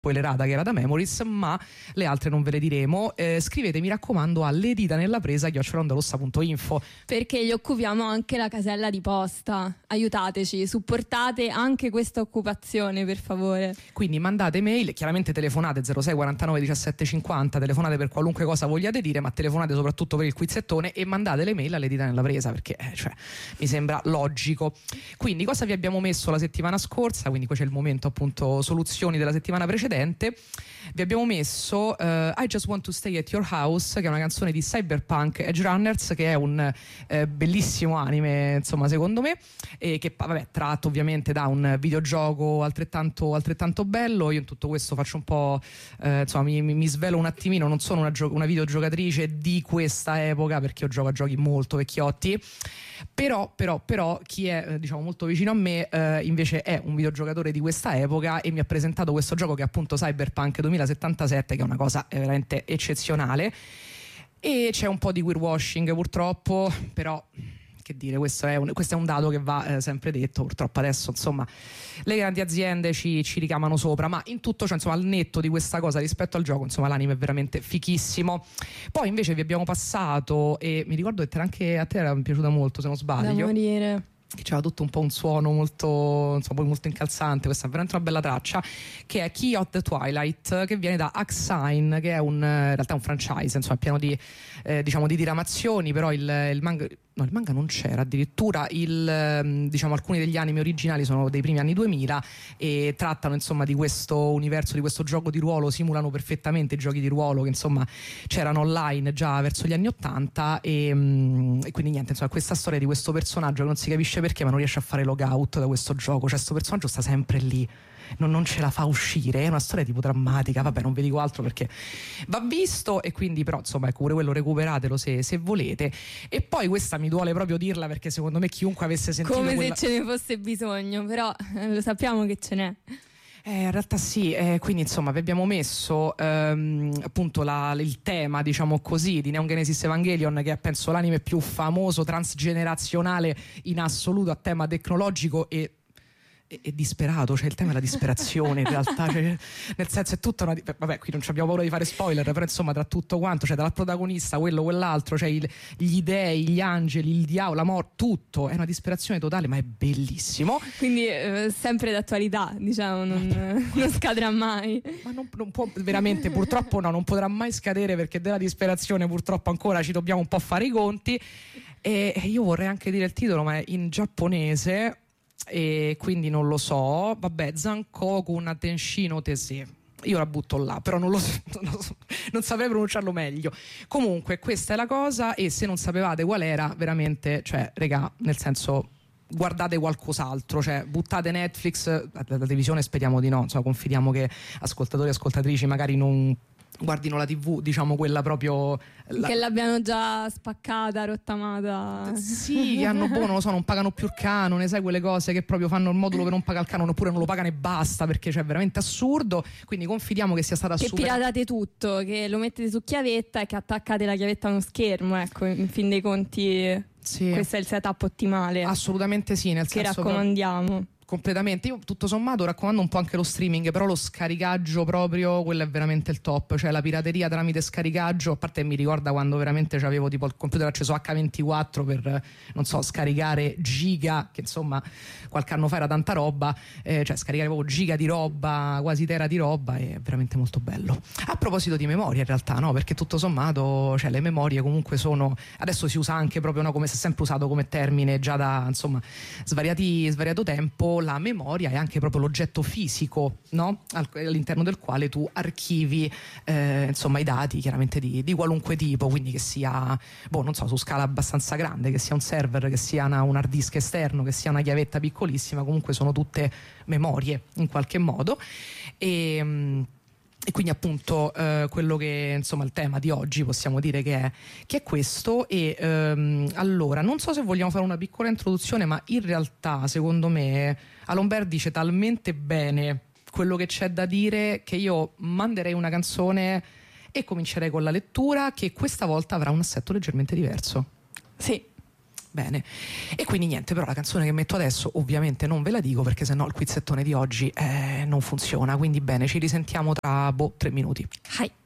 spoilerata che era da Memories, ma le altre non ve le diremo. Scrivete, mi raccomando, a leditanellappresa@ondalossa.info, perché gli occupiamo anche la casella di posta. Aiutateci, supportate anche questa occupazione, per favore. quindi mandate mail, chiaramente telefonate 06 49 17 50, telefonate per qualunque cosa vogliate dire, ma telefonate soprattutto per il quizzettone, e mandate le mail all'Edita nella Presa, perché cioè, mi sembra logico. Quindi cosa vi abbiamo messo la settimana scorsa? Quindi qui c'è il momento appunto soluzioni della settimana precedente. Vi abbiamo messo I Just Want to Stay at Your House, che è una canzone di Cyberpunk Edge Runners, che è un bellissimo anime, insomma, secondo me, e che vabbè, tratto ovviamente da un videogioco altrettanto bello. Io in tutto questo faccio un po' insomma mi svelo un attimino, non sono una videogiocatrice di questa epoca, perché io gioco a giochi molto vecchiotti, però chi è diciamo molto vicino a me invece è un videogiocatore di questa epoca, e mi ha presentato questo gioco che è appunto Cyberpunk 2077, che è una cosa veramente eccezionale. E c'è un po' di queerwashing purtroppo, però che dire, questo è un dato che va sempre detto. Purtroppo adesso insomma le grandi aziende ci ricamano sopra, ma in tutto ciò, insomma, al netto di questa cosa rispetto al gioco, insomma, l'anime è veramente fichissimo. Poi invece vi abbiamo passato, e mi ricordo che anche a te era piaciuta molto, se non sbaglio, Da morire, che c'era tutto un po' un suono molto, insomma, molto incalzante. Questa è veramente una bella traccia, che è Key of the Twilight, che viene da Axine, che è in realtà un franchise, insomma, pieno di diciamo di diramazioni, però il manga non c'era, addirittura diciamo alcuni degli anime originali sono dei primi anni 2000 e trattano insomma di questo universo, di questo gioco di ruolo, simulano perfettamente i giochi di ruolo che insomma c'erano online già verso gli anni 80, e quindi niente, insomma, questa storia di questo personaggio che non si capisce perché ma non riesce a fare logout da questo gioco, cioè questo personaggio sta sempre lì, non ce la fa uscire, è una storia tipo drammatica, vabbè, non vi dico altro perché va visto, e quindi però insomma ecco, pure quello recuperatelo se volete. E poi questa mi duole proprio dirla, perché secondo me chiunque avesse sentito come se ce ne fosse bisogno, però lo sappiamo che ce n'è. In realtà sì, quindi insomma vi abbiamo messo appunto il tema, diciamo così, di Neon Genesis Evangelion, che è penso l'anime più famoso transgenerazionale in assoluto a tema tecnologico e disperato, cioè il tema è la disperazione in realtà, cioè, nel senso è tutta una, vabbè, qui non abbiamo paura di fare spoiler, però insomma tra tutto quanto, cioè dal protagonista, quello, quell'altro, cioè gli dei, gli angeli, il diavolo, la morte, tutto è una disperazione totale, ma è bellissimo, quindi sempre d'attualità, diciamo, non scadrà mai, ma non può veramente, purtroppo no, non potrà mai scadere, perché della disperazione purtroppo ancora ci dobbiamo un po' fare i conti. E io vorrei anche dire il titolo, ma è in giapponese e quindi non lo so, vabbè, Zankoku Natenshino Tese, io la butto là, però non saprei pronunciarlo meglio. Comunque questa è la cosa, e se non sapevate qual era, veramente, cioè regà, nel senso, guardate qualcos'altro, cioè buttate Netflix, la televisione speriamo di no, insomma, confidiamo che ascoltatori e ascoltatrici magari non guardino la TV, diciamo quella proprio che l'abbiano già spaccata, rottamata, sì, che hanno non lo so, non pagano più il canone, sai, quelle cose che proprio fanno il modulo per non pagare il canone, oppure non lo pagano e basta, perché cioè è veramente assurdo. Quindi confidiamo che sia stata che piratate tutto, che lo mettete su chiavetta e che attaccate la chiavetta a uno schermo, ecco, in fin dei conti sì, questo è il setup ottimale, assolutamente sì, nel che senso raccomandiamo completamente. Io tutto sommato raccomando un po' anche lo streaming, però lo scaricaggio proprio, quello è veramente il top, cioè la pirateria tramite scaricaggio, a parte mi ricorda quando veramente avevo tipo il computer acceso H24 per non so scaricare giga, che insomma qualche anno fa era tanta roba, cioè scaricare proprio giga di roba, quasi tera di roba, è veramente molto bello. A proposito di memoria in realtà, no, perché tutto sommato, cioè le memorie comunque sono, adesso si usa anche proprio, no, come si è sempre usato come termine già da insomma svariato tempo, la memoria è anche proprio l'oggetto fisico, no? All'interno del quale tu archivi insomma i dati, chiaramente di qualunque tipo, quindi che sia non so, su scala abbastanza grande, che sia un server, che sia un hard disk esterno, che sia una chiavetta piccolissima, comunque sono tutte memorie in qualche modo. E quindi appunto quello che insomma il tema di oggi possiamo dire che è questo. E allora non so se vogliamo fare una piccola introduzione, ma in realtà secondo me Alomber dice talmente bene quello che c'è da dire che io manderei una canzone e comincerei con la lettura, che questa volta avrà un assetto leggermente diverso. Sì. Bene, e quindi niente, però la canzone che metto adesso ovviamente non ve la dico perché sennò il quizzettone di oggi non funziona, quindi bene, ci risentiamo tra 3 minuti. Hai.